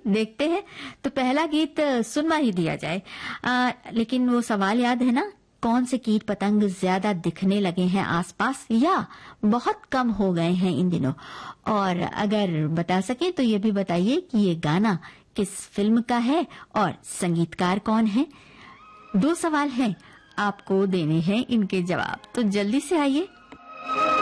देखते हैं तो पहला गीत सुनवा ही दिया जाए। लेकिन वो सवाल याद है ना, कौन से कीट पतंग ज्यादा दिखने लगे हैं आसपास या बहुत कम हो गए हैं इन दिनों? और अगर बता सके तो ये भी बताइए कि ये गाना किस फिल्म का है और संगीतकार कौन है। 2 सवाल हैं, आपको देने हैं इनके जवाब, तो जल्दी से आइए